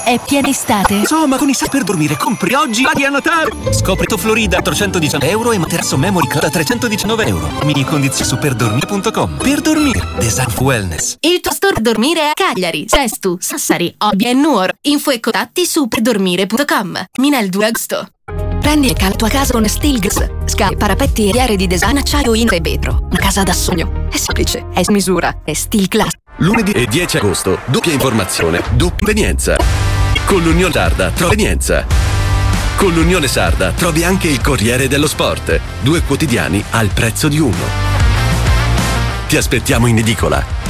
È piena estate. Insomma, con i set per dormire compri oggi, paghi a Natale. Scopri Florida a 319 euro e materasso Memory Cloud a 319 euro. Mini condizioni su perdormire.com. Per dormire, Design Wellness. Il tuo store per dormire è a Cagliari, Sestu, Sassari, Olbia e Nuoro. Info e contatti su perdormire.com. Minel 2 agosto. Prendi e cala tua casa con Stilgs. Sky, parapetti e aree di design acciaio in e vetro. Una casa da sogno. È semplice, è su misura, è Steel Class. Lunedì e 10 agosto, doppia informazione, doppia convenienza. Con l'Unione Sarda trovi convenienza. Con l'Unione Sarda trovi anche il Corriere dello Sport. 2 quotidiani al prezzo di uno. Ti aspettiamo in edicola.